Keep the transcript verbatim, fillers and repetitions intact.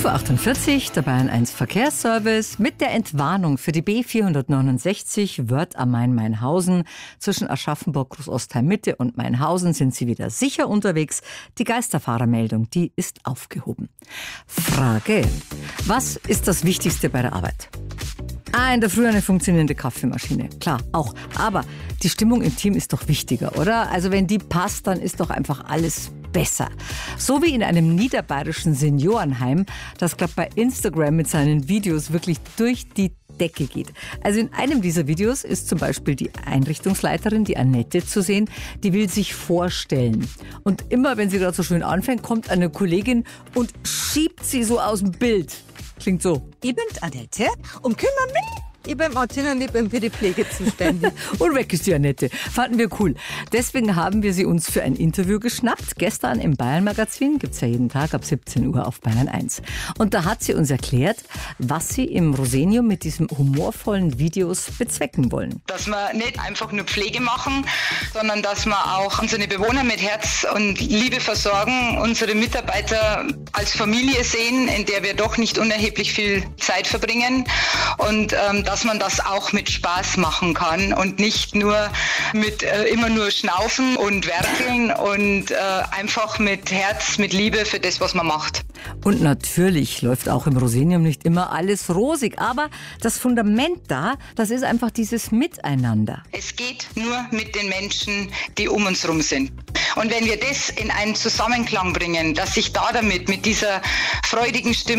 fünf Uhr achtundvierzig, der Bayern eins Verkehrsservice mit der Entwarnung für die B vierhundertneunundsechzig Wörth am Main-Mainhausen. Zwischen Aschaffenburg, Großostheim-Mitte und Mainhausen sind Sie wieder sicher unterwegs. Die Geisterfahrermeldung, die ist aufgehoben. Frage: Was ist das Wichtigste bei der Arbeit? Ah, in der Früh eine funktionierende Kaffeemaschine. Klar, auch. Aber die Stimmung im Team ist doch wichtiger, oder? Also wenn die passt, dann ist doch einfach alles besser. So wie in einem niederbayerischen Seniorenheim, das gerade bei Instagram mit seinen Videos wirklich durch die Decke geht. Also in einem dieser Videos ist zum Beispiel die Einrichtungsleiterin, die Annette, zu sehen, die will sich vorstellen. Und immer, wenn sie gerade so schön anfängt, kommt eine Kollegin und schiebt sie so aus dem Bild. Klingt so. Ich bin Annette und kümmere mich. Ich bin Martina und ich bin für die Pflege zuständig. Und weg ist die Annette. Fanden wir cool. Deswegen haben wir sie uns für ein Interview geschnappt. Gestern im Bayern-Magazin, gibt's ja jeden Tag ab siebzehn Uhr auf Bayern eins. Und da hat sie uns erklärt, was sie im Rosenium mit diesen humorvollen Videos bezwecken wollen. Dass wir nicht einfach nur Pflege machen, sondern dass wir auch unsere Bewohner mit Herz und Liebe versorgen, unsere Mitarbeiter als Familie sehen, in der wir doch nicht unerheblich viel Zeit verbringen, und ähm, dass man das auch mit Spaß machen kann und nicht nur mit äh, immer nur Schnaufen und Werkeln, und äh, einfach mit Herz, mit Liebe für das, was man macht. Und natürlich läuft auch im Rosenium nicht immer alles rosig, aber das Fundament da, das ist einfach dieses Miteinander. Es geht nur mit den Menschen, die um uns rum sind. Und wenn wir das in einen Zusammenklang bringen, dass sich da damit, mit dieser freudigen Stimmung